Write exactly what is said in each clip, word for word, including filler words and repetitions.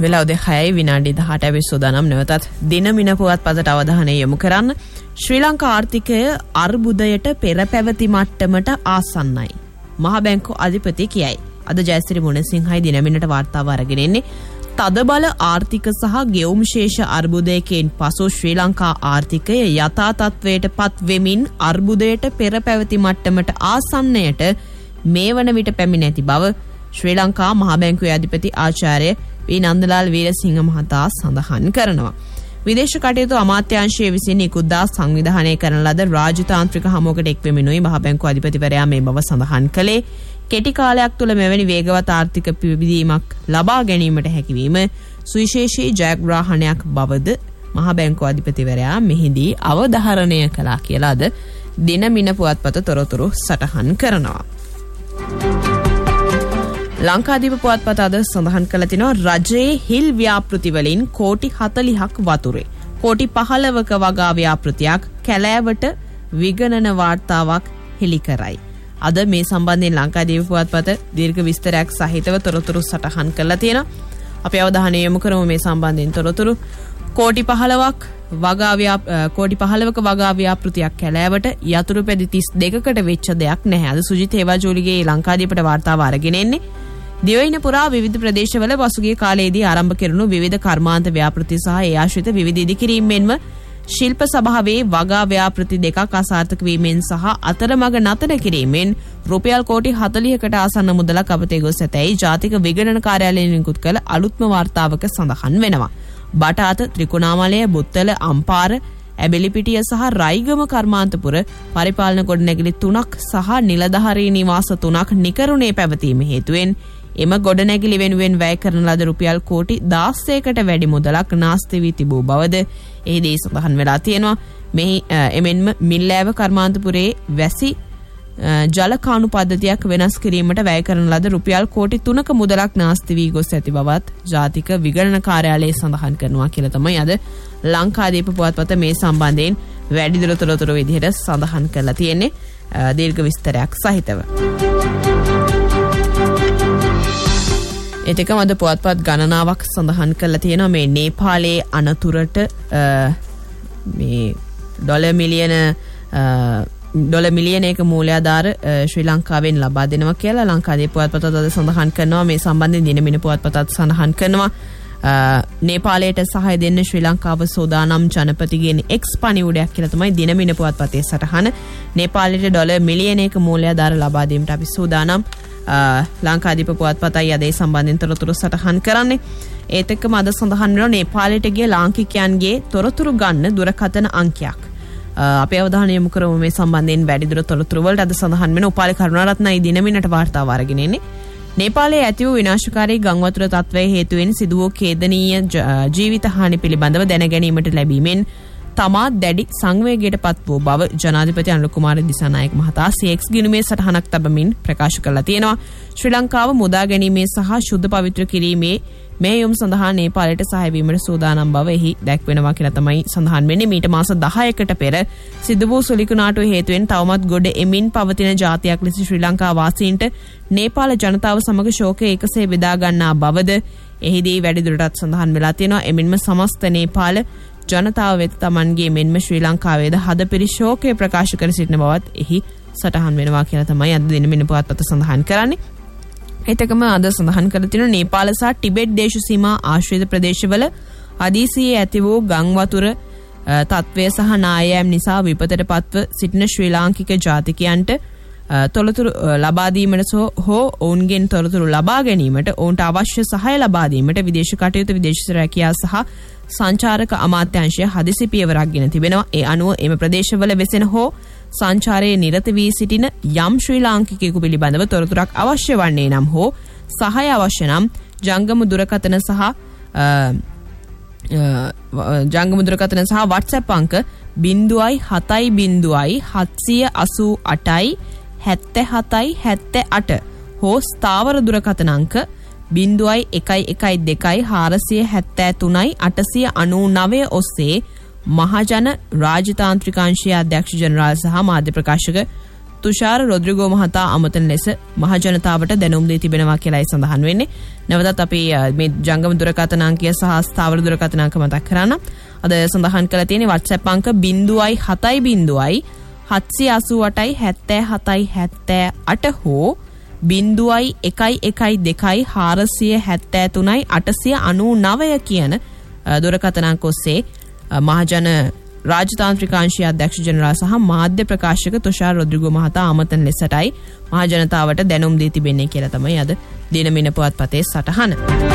වෙලා උදේ හයයි විනාඩි දහඅටයි විසූදානම් නැවතත් දින මින පුවත්පතට අවධානය යොමු කරන්න. ශ්‍රී ලංකා ආර්ථිකය අර්බුදයට පෙර පැවති මට්ටමට ආසන්නයි. මහ බැංකු අධිපති කියයි. අද ජයසිරි මුණසිංහයි දින මිනට වාර්තාව අරගෙන එන්නේ. තදබල ආර්ථික සහ ගෙවුම් ශේෂ අර්බුදයකින් පසු ශ්‍රී ලංකා ආර්ථිකය යථා තත්වයට පත් වෙමින් අර්බුදයට පෙර පැවති මට්ටමට ආසන්නයට මේ වන විට පැමිණ ඇති බව ශ්‍රී ලංකා මහ බැංකුවේ අධිපති ආචාර්ය වී නන්දලාල් වීරසිංහ මහතා සඳහන් කරනවා. විදේශ කටයුතු අමාත්‍යාංශයේ විසින් ඉකුද්දා සංවිධානය කරන ලද රාජතාන්ත්‍රික හමුවකට එක්වෙමිනුයි මහ බැංකුව අධිපතිවරයා මේ බව සඳහන් කළේ. කෙටි කාලයක් තුළ මෙවැනි වේගවත් ආර්ථික පිබිදීමක් ලබා ගැනීමට හැකිවීම සුවිශේෂී ජයග්‍රහණයක් බවද මහ බැංකුව අධිපතිවරයා මෙහිදී අවධාරණය කළා කියලා අද දින මින පුවත්පත තොරතුරු සටහන් කරනවා. ලංකාදීප පුවත්පත අද සඳහන් කළ තිනවා රජයේ හිල් ව්‍යාපෘති වලින් කෝටි හතළිහක් වතුරේ. කෝටි පහළවක වගා ව්‍යාපෘතියක් කැලෑවට විගණන වාර්තාවක් හෙළි කරයි. අද මේ සම්බන්ධයෙන් ලංකාදීප පුවත්පත දීර්ඝ විස්තරයක් සහිතව තොරතුරු සටහන් කරලා තියෙනවා. අපි අවධානය යොමු කරමු මේ සම්බන්ධයෙන් තොරතුරු. කෝටි පහළවක් වගා කෝටි පහළවක වගා ව්‍යාපෘතියක් කැලෑවට යතුරු පැදි තිස් දෙකකට වෙච්ච දෙයක් නැහැ. අද සුජිත් හේවාජෝලිගේ ලංකාදීපට වාර්තාව අරගෙන එන්නේ. දිවයින පුරා විවිධ ප්‍රදේශවල පසුගිය කාලයේදී ආරම්භ කෙරුණු විවිධ කර්මාන්ත ව්‍යාපෘති සහ ඒ ආශ්‍රිත විවිධ ඉදිකිරීම් මෙන්ම ශිල්ප සභාවේ වගා ව්‍යාපෘති දෙකක් අසාර්ථක වීමෙන් සහ අතරමඟ නතර කිරීමෙන් රුපියල් කෝටි හතළිහකට ආසන්න මුදලක් අපතේ ගොස් ඇතැයි ජාතික විගණන කාර්යාලයෙන් නිකුත් කළ අලුත්ම වාර්තාවක සඳහන් වෙනවා. බටාත, ත්‍රිකුණාමලය, බුත්තල, අම්පාර, ඇබෙලිපිටිය සහ රයිගම කර්මාන්තපුර පරිපාලන ගොඩනැගිලි තුනක් සහ නිලධාරී නිවාස තුනක් නිකරුණේ පැවතීම හේතුවෙන් එම ගොඩනැගිලි වෙනුවෙන් වැය කරන ලද රුපියල් කෝටි දාසයකට වැඩි මුදලක් නාස්ති වී තිබූ බවද එහිදී සඳහන් වෙලා තියෙනවා. මෙහි එමෙන්ම මිල්ලෑව කර්මාන්තපුරේ වැසි ජල කාණු පද්ධතියක් වෙනස් කිරීමට වැය කරන ලද රුපියල් කෝටි තුනක මුදලක් නාස්ති වී ගොස් ඇති බවත් ජාතික විගණන කාර්යාලය සඳහන් කරනවා කියලා තමයි අද ලංකාදීප පුවත්පත මේ සම්බන්ධයෙන් වැඩිදුර තොරතුරු විදිහට සඳහන් කරලා තියෙන්නේ දීර්ඝ විස්තරයක් සහිතව. ඒකම අද පුවත්පත් ගණනාවක් සඳහන් කරලා තියෙනවා මේ නේපාලයේ අනතුරට මේ ඩොලර් මිලියන ඩොලර් මිලියනයක මූල්‍යාධාර ශ්‍රී ලංකාවෙන් ලබා දෙනවා කියලා ලංකාදීප පුවත්පතත් අද සඳහන් කරනවා. මේ සම්බන්ධයෙන් දින මින පුවත්පතත් සඳහන් කරනවා. නේපාලයට සහාය දෙන්න ශ්‍රී ලංකාව සෝදානම් ජනපතිගෙන් එක්ස් පණිවුඩයක් කියලා තමයි දින මින පුවත්පතේ සටහන. නේපාලයට ඩොලර් මිලියනයක මූල්‍යාධාර ලබා දීමට අපි සූදානම්. ලංකාදීප පුවත්පතයි අද ඒ සම්බන්ධයෙන් තොරතුරු සටහන් කරන්නේ. ඒත් එක්කම අද සඳහන් වෙනවා නේපාලයට ගිය ලාංකිකයන්ගේ තොරතුරු ගන්න දුරකථන අංකයක්. අපේ අවධානය යොමු කරමු මේ සම්බන්ධයෙන් වැඩිදුර තොරතුරු වලට. අද සඳහන් වෙන උපාලි කරුණාරත්නයි දින මිනට වාර්තාව අරගෙන එන්නේ. නේපාලයේ ඇති වූ විනාශකාරී ගම් වතුර තත්ත්වයේ හේතුවෙන් සිදු වූ ඛේදනීය ජීවිත හානි පිළිබඳව දැන ගැනීමට ලැබීමෙන් තමා දැඩි සංවේගයට පත් වූ බව ජනාධිපති අනුර කුමාර දිසානායක මහතා සීඑක්ස් ගිණුමේ සටහනක් තබමින් ප්‍රකාශ කළා තියෙනවා. ශ්‍රී ලංකාව මුදා ගැනීමේ සහ ශුද්ධ පවිත්‍ර කිරීමේ මේ යොම් සඳහා නේපාලයට සහාය වීමට සූදානම් බව එහි දැක්වෙනවා කියලා තමයි සඳහන් වෙන්නේ. මීට මාස දහයකට පෙර සිදු වූ සුලිකුණාටුව හේතුවෙන් තවමත් ගොඩ එමින් පවතින ජාතියක් ලෙස ශ්‍රී ලංකා වාසීන්ට නේපාල ජනතාව සමග ශෝකය එකසේ බෙදා ගන්නා බවද එහිදී වැඩිදුරටත් සඳහන් වෙලා තියෙනවා. එමින්ම සමස්ත නේපාල ජනතාව වෙත තමන්ගේ මෙන්ම ශ්‍රී ලංකාවේද හදපිරි ශෝකය ප්‍රකාශ කර සිටින බවත් එහි සටහන් වෙනවා කියලා තමයි අද දින මින පුවත්පත සඳහන් කරන්නේ. ඒතකම අද සඳහන් කර තිනු නේපාල සහ ටිබෙට් දේශ සීමා ආශ්‍රිත ප්‍රදේශවල හදිසියේ ඇති වූ ගම් වතුර තත්ත්වය සහ නායෑම් නිසා විපතට පත්ව සිටින ශ්‍රී ලාංකික ජාතිකයන්ට තොරතුරු ලබා දීමට හෝ ඔවුන්ගෙන් තොරතුරු ලබා ගැනීමට ඔවුන්ට අවශ්‍ය සහාය ලබා දීමට විදේශ කටයුතු විදේශ රැකියාව සහ සංචාරක අමාත්‍යාංශය හදිසි පියවරක් ගෙන තිබෙනවා. ඒ අනුව එම ප්‍රදේශවල වෙසෙන හෝ සංචාරයේ නිරත වී සිටින යම් ශ්‍රී ලාංකිකයෙකු පිළිබඳව තොරතුරක් අවශ්‍ය වන්නේ නම් හෝ සහාය අවශ්‍ය නම් ජංගම දුරකථන සහ ජංගම දුරකථන සහ WhatsApp අංක බිංදුවයි හතයි බිංදුවයි හත්සිය අසූ අටයි හැත්තෑ හතයි හැත්තෑ අට හෝ ස්ථාවර දුරකථන අංක බිංදුවයි එකයි එකයි දෙකයි හාරසිය හැත්තෑ තුනයි අටසිය අනූ නවය ඔස්සේ මහජන රාජතාන්ත්‍රිකාංශයේ අධ්‍යක්ෂ ජනරාල් සහ මාධ්‍ය ප්‍රකාශක තුෂාර රොඩ්රිගෝ මහතා අමතන ලෙස මහ ජනතාවට දැනුම් දී තිබෙනවා කියලායි සඳහන් වෙන්නේ. නැවතත් අපි මේ ජංගම දුරකථන අංකය සහ ස්ථාවර දුරකථන අංක මතක් කරන්න. අද සඳහන් කරලා තියෙන්නේ WhatsApp අංක zero seven zero seven eight eight seven seven seven අට හෝ zero one one two four seven three eight nine nine කියන දුරකථන අංක ඔස්සේ මහජන රාජතාන්ත්‍රික අංශයේ අධ්‍යක්ෂ ජනරාල් සහ මාධ්‍ය ප්‍රකාශක තුෂාර රොඩ්රිගෝ මහතා ආමන්ත්‍රණ ලෙසටයි මහ ජනතාවට දැනුම් දී තිබෙන්නේ කියලා තමයි අද දිනමින පුවත්පතේ සටහන.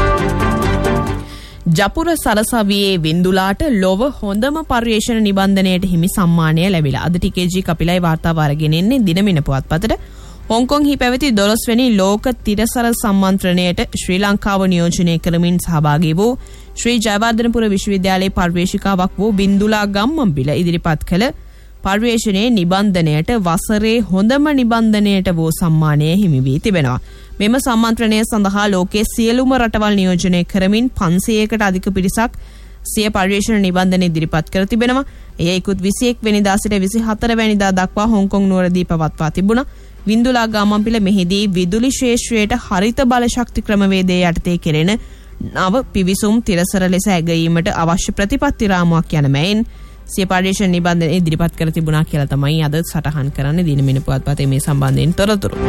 ජපුර සරසවියේ වින්දුලාට ලොව හොඳම පර්යේෂණ නිබන්ධනයට හිමි සම්මානය ලැබිලා. අද ටීකේජී කපිලයි වාර්තාව අරගෙන එන්නේ දිනමින පුවත්පතට. හොංකොංහි පැවති දොළොස් වෙනි ලෝක තිරසර සම්මන්ත්‍රණයට ශ්‍රී ලංකාව නියෝජනය කරමින් සහභාගී වූ ශ්‍රී ජයවර්ධනපුර විශ්වවිද්‍යාලයේ පර්යේෂිකාවක් වූ බින්දුලා ගම්මන්පිල ඉදිරිපත් කළ පර්යේෂණයේ නිබන්ධනයට වසරේ හොඳම නිබන්ධනයට වූ සම්මානය හිමි වී තිබෙනවා. මෙම සම්මන්ත්‍රණය සඳහා ලෝකයේ සියලුම රටවල් නියෝජනය කරමින් පන්සියයකට අධික පිරිසක් සිය පර්යේෂණ නිබන්ධන ඉදිරිපත් කර තිබෙනවා. එය ඉකුත් විසිඑක වෙනිදා සිට විසිහතර වෙනිදා දක්වා හොංකොං නුවරදී පවත්වා තිබුණා. වින්දුලා ගාමන්පිල මෙහිදී විදුලි ශේෂ්ත්‍රයට හරිත බල ශක්ති ක්‍රමවේදයේ යටතේ කෙරෙන නව පිවිසුම් තිරසර ලෙස ඇගීමට අවශ්‍ය ප්‍රතිපත්ති රාමුවක් යන මෙයින් සිය පර්යේෂණ නිබන්ධන ඉදිරිපත් කර තිබුණා කියලා තමයි අද සටහන් කරන්නේ දිනමින පුවත්පතේ මේ සම්බන්ධයෙන් තොරතුරු.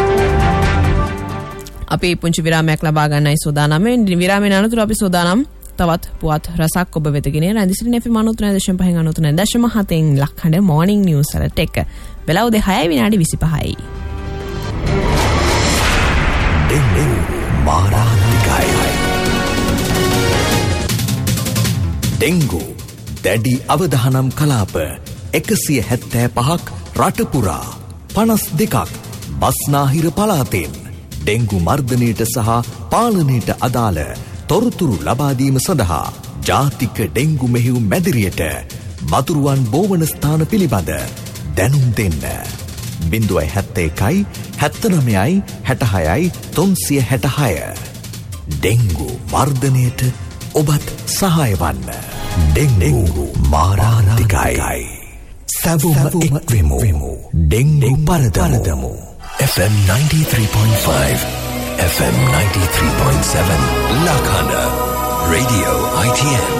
අපි පුංචි විරාමයක් ලබා ගන්නයි සූදානම්. විරාමයෙන් අනතුරු අපි සූදානම් තවත් පුවත් රසක් ඔබ වෙත ගෙන යන ඉදිරිසින් F M ninety nine point five ninety nine point seven ලක්හඬ මොර්නිං news වලට එක්ක වෙලා උදේ හය විනාඩි විසිපහයි. දෙන්නේ මාරාන්තිකයි. ඩෙංගු දැඩි අවධානම් කලාප එකසිය හැත්තෑ පහක් රට පුරා පනස් දෙකක් බස්නාහිර පළාතෙන් ඩෙංගු මර්ධනයට සහ පාලනයට අදාළ තොරතුරු ලබාදීම සඳහා ජාතික ඩෙංගු මෙහෙයුම් මැදිරියට මතුරුවන් බෝවන ස්ථාන පිළිබඳ දැනුම් දෙන්න. බිංදුවයි හැත්තෑ එකයි හැත්තනමයයි හැටහයයි තුන්සිය හැටහය. ඩෙංගු මර්ධනයට ඔබත් සහාය වන්න. Dengue මාරාන්තිකයි. සැවොම එක්වෙමු. Dengue පරදමු. F M ninety-three point five, F M ninety-three point seven, Lakhana, Radio I T N.